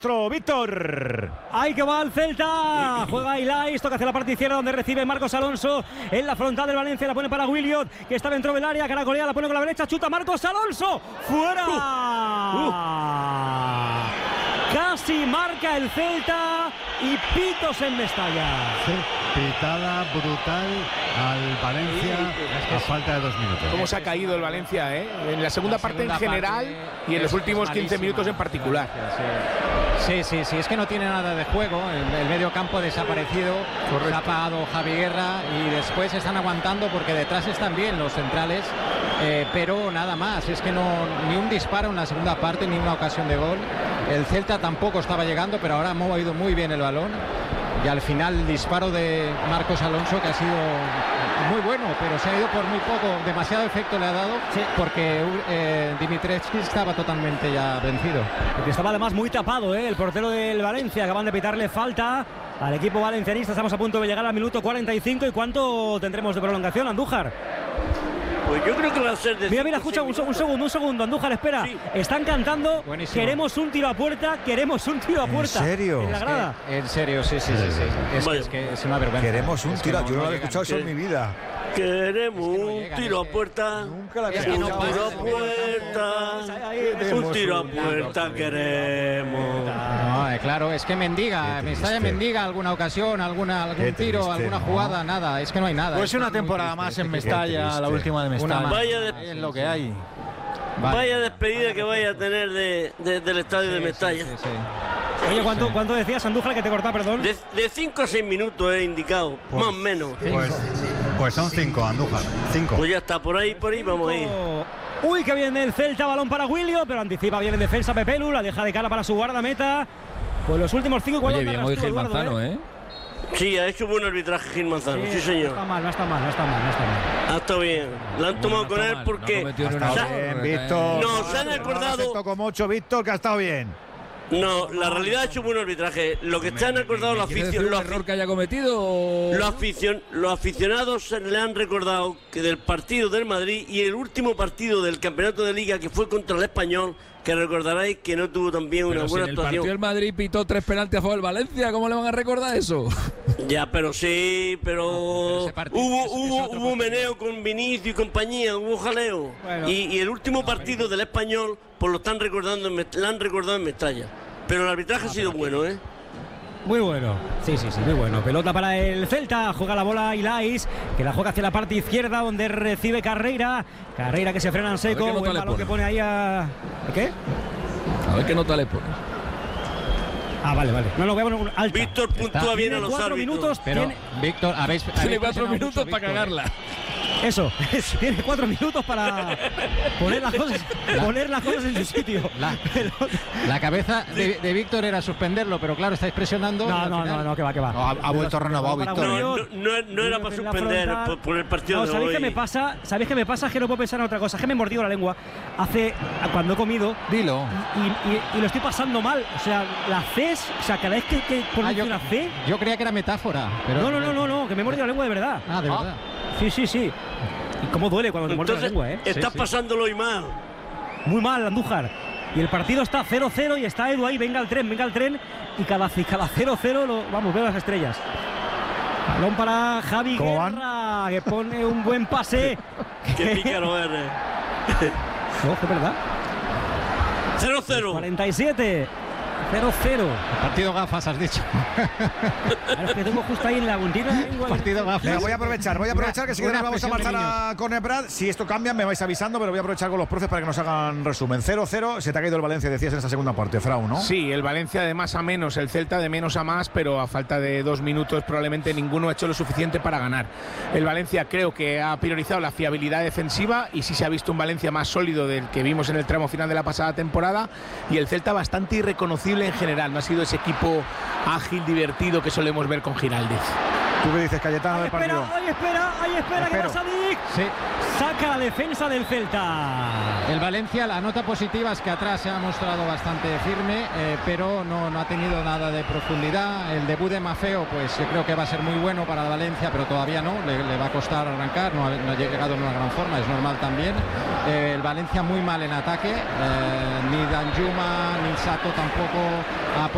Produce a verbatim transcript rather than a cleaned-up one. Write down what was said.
Víctor. Ahí que va el Celta. Juega Ilais, toca hacia la parte izquierda donde recibe Marcos Alonso en la frontal del Valencia. La pone para Williot, que está dentro del área. Caracolea, la pone con la derecha. Chuta Marcos Alonso. ¡Fuera! Uh, uh. Casi marca el Celta y pitos en Mestalla. Sí, pitada brutal al Valencia sí, es que a falta de dos minutos. ¿Cómo se ha caído el Valencia, eh? En la segunda la parte segunda en general parte y en los últimos quince minutos en particular. Sí, sí, sí, es que no tiene nada de juego. El, el medio campo ha desaparecido. Correcto. Se ha apagado Javi Guerra y después están aguantando porque detrás están bien los centrales, eh, pero nada más. Es que no ni un disparo en la segunda parte, ni una ocasión de gol. El Celta tampoco estaba llegando, pero ahora ha movido muy bien el balón. Y al final el disparo de Marcos Alonso, que ha sido muy bueno, pero se ha ido por muy poco. Demasiado efecto le ha dado, sí, porque eh, Dimitrescu estaba totalmente ya vencido. Porque estaba además muy tapado, ¿eh? El portero del Valencia. Acaban de pitarle falta al equipo valencianista. Estamos a punto de llegar al minuto cuarenta y cinco. ¿Y cuánto tendremos de prolongación, Andújar? Pues yo creo que va a ser de Mira, mira, escucha, un, un segundo, un segundo, Andújar, espera. Sí. Están cantando, buenísimo. Queremos un tiro a puerta, queremos un tiro a puerta. ¿En serio? En la grada. Es que, en serio, sí, sí, sí. sí. Es, que, es que es una vergüenza. Queremos un es tiro, no, yo no, no lo había escuchado eso en mi vida. Queremos es que no llegan, un tiro es que, a puerta. Nunca la había es que escuchado. Un tiro a puerta. Un tiro a puerta queremos. No, eh, claro, es que mendiga, Mestalla mendiga alguna ocasión, alguna, algún tiro, triste, alguna ¿no? jugada, nada. Es que no hay nada. Pues una temporada más en Mestalla, la última de Mestalla. Vaya de... es lo que hay. Vaya, vaya despedida que vaya a tener de, de, del estadio sí, de Mestalla. Sí, sí, sí. Oye, ¿cuánto, ¿cuánto decías, Andújar, que te cortaba, perdón? De cinco a seis minutos he indicado, pues, más o menos. Pues, pues son cinco, Andújar, cinco. Pues ya está, por ahí, por ahí vamos a ir. Uy, que viene el Celta, balón para Williot, pero anticipa bien en defensa Pepelu, la deja de cara para su guardameta. Pues los últimos cinco... Oye, bien hoy Gil Manzano, ¿eh? Sí, ha hecho buen arbitraje Gil Manzano, sí, sí señor. No está mal, no está mal, no está mal, no está mal. Ha estado bien, la han tomado no con él mal, porque... No ha estado bien, Víctor. No, se han acordado... No como ocho, Víctor, que ha estado bien. No, la realidad ha hecho buen arbitraje. Lo que se han acordado los aficionados. ¿Un error que haya cometido? Los, aficion los aficionados se le han recordado que del partido del Madrid y el último partido del campeonato de Liga, que fue contra el Español, que recordaréis que no tuvo también una pero buena si en actuación. El partido del Madrid pitó tres penaltis a favor del Valencia, ¿cómo le van a recordar eso? Ya, pero sí, pero, no, pero partido, hubo, es, hubo, es hubo meneo con Vinicius y compañía, hubo jaleo. Bueno. Y, y el último partido del Español, pues lo están recordando, en, lo han recordado en Mestalla. Pero el arbitraje ah, ha sido bueno, ¿eh? Muy bueno, sí, sí, sí, muy bueno. Pelota para el Celta, juega la bola Ilais, que la juega hacia la parte izquierda donde recibe Carreira. Carreira que se frena en seco, buen balón pone. que pone ahí a... ¿Qué? A ver qué nota le pone. Ah, vale, vale. No, no, voy a poner un alta. Víctor puntúa bien a los cuatro árbitros. Minutos, pero, tiene... Víctor, habéis... Tiene cuatro minutos para cagarla. Eso, tiene cuatro minutos para poner las cosas, la, poner las cosas en su sitio. La, la cabeza de, de Víctor era suspenderlo, pero claro, estáis presionando. No, no, no, no, que va, que va. No, ha, ha vuelto renovado Víctor. No, no, no, no era para suspender por, por el partido no, de ¿sabéis hoy. qué me pasa? ¿Sabéis qué me pasa? Es que no puedo pensar en otra cosa. Es que me he mordido la lengua hace cuando he comido. Dilo. Y, y, y lo estoy pasando mal. O sea, la C, o sea, cada vez que, que pronuncio ah, una C. Yo creía que era metáfora. Pero no, no, no, no, no, que me he mordido la lengua de verdad. Ah, de ah. verdad. Sí, sí, sí. Y cómo duele cuando te muerdes la lengua, ¿eh? Estás sí, sí. pasándolo hoy mal. Muy mal, Andújar. Y el partido está cero cero y está Edu ahí, venga el tren, venga el tren. Y cada cero cero, lo, vamos, veo las estrellas. Balón para Javi Guerra, que pone un buen pase. Qué pícaro eres. No, es verdad. cero cero. cuarenta y siete. cero cero. Partido gafas, has dicho. Claro, es que tengo justo ahí en la puntina. Partido gafas. Venga, voy a aprovechar, voy a aprovechar que si queréis vamos a marchar a Corner Prat. Si esto cambia, me vais avisando, pero voy a aprovechar con los profes para que nos hagan resumen. cero cero, se te ha caído el Valencia, decías en esta segunda parte, Frau, ¿no? Sí, el Valencia de más a menos, el Celta de menos a más, pero a falta de dos minutos probablemente ninguno ha hecho lo suficiente para ganar. El Valencia creo que ha priorizado la fiabilidad defensiva y sí se ha visto un Valencia más sólido del que vimos en el tramo final de la pasada temporada, y el Celta bastante irreconocible en general. No ha sido ese equipo ágil, divertido que solemos ver con Giraldez. ¿Tú qué dices, Cayetano, ahí del espera, partido? Ahí espera, ahí espera, que va Sadik. Sí. Saca la defensa del Celta. El Valencia, la nota positiva es que atrás se ha mostrado bastante firme, eh, pero no, no ha tenido nada de profundidad. El debut de Maffeo, pues yo creo que va a ser muy bueno para el Valencia, pero todavía no, le, le va a costar arrancar, no ha, no ha llegado en una gran forma, es normal también. Eh, el Valencia muy mal en ataque, eh, ni Danjuma ni Sato tampoco ha